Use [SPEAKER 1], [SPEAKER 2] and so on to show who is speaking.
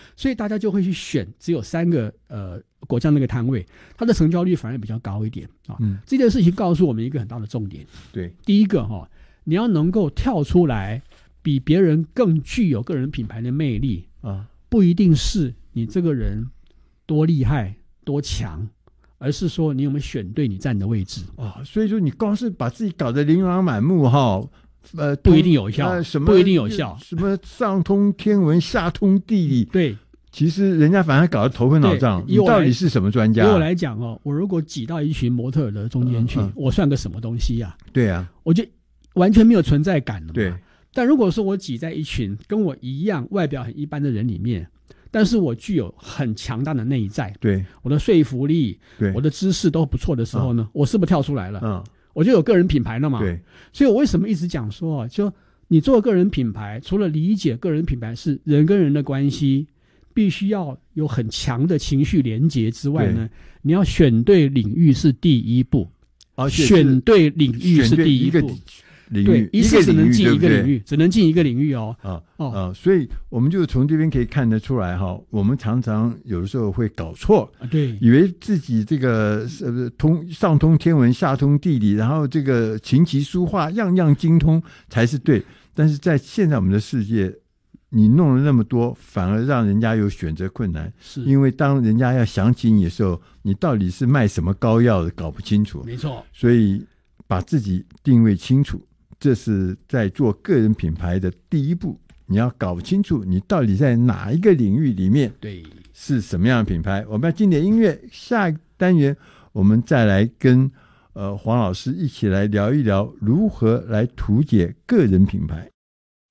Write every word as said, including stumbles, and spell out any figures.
[SPEAKER 1] 所以大家就会去选只有三个呃果酱那个摊位，它的成交率反而比较高一点啊。嗯，这件事情告诉我们一个很大的重点。
[SPEAKER 2] 对，
[SPEAKER 1] 第一个哈、哦，你要能够跳出来，比别人更具有个人品牌的魅力啊，不一定是你这个人多厉害多强，而是说你有没有选对你站的位置
[SPEAKER 2] 啊。所以说你光是把自己搞得琳琅满目哈，呃，
[SPEAKER 1] 不一定有效，
[SPEAKER 2] 呃、什么
[SPEAKER 1] 不一定有效，
[SPEAKER 2] 什么上通天文下通地理，
[SPEAKER 1] 对。
[SPEAKER 2] 其实人家反而搞得头昏脑胀，你到底是什么专家？
[SPEAKER 1] 以我来讲哦，我如果挤到一群模特儿的中间去，嗯嗯、我算个什么东西呀、啊？
[SPEAKER 2] 对啊，
[SPEAKER 1] 我就完全没有存在感了嘛。
[SPEAKER 2] 对。
[SPEAKER 1] 但如果说我挤在一群跟我一样外表很一般的人里面，但是我具有很强大的内在，
[SPEAKER 2] 对，
[SPEAKER 1] 我的说服力，
[SPEAKER 2] 对，
[SPEAKER 1] 我的知识都不错的时候呢，嗯、我是不是跳出来了？
[SPEAKER 2] 嗯，
[SPEAKER 1] 我就有个人品牌了嘛。
[SPEAKER 2] 对，
[SPEAKER 1] 所以我为什么一直讲说，就你做个人品牌，除了理解个人品牌是人跟人的关系。必须要有很强的情绪连结之外呢，你要选对领域是第一步，选对领域是第一步。
[SPEAKER 2] 领域
[SPEAKER 1] 对，一次只能进一个领域，
[SPEAKER 2] 对对
[SPEAKER 1] 只能进一个领域哦。
[SPEAKER 2] 啊哦啊，所以我们就从这边可以看得出来哈，我们常常有的时候会搞错，
[SPEAKER 1] 啊、对，
[SPEAKER 2] 以为自己这个呃通上通天文下通地理，然后这个琴棋书画样样精通才是对，但是在现在我们的世界。你弄了那么多，反而让人家有选择困难。
[SPEAKER 1] 是，
[SPEAKER 2] 因为当人家要想起你的时候，你到底是卖什么膏药的，搞不清楚。
[SPEAKER 1] 没错，
[SPEAKER 2] 所以把自己定位清楚，这是在做个人品牌的第一步。你要搞清楚你到底在哪一个领域里面，
[SPEAKER 1] 对，
[SPEAKER 2] 是什么样的品牌。我们要经典音乐，下一个单元我们再来跟呃黄老师一起来聊一聊如何来图解个人品牌。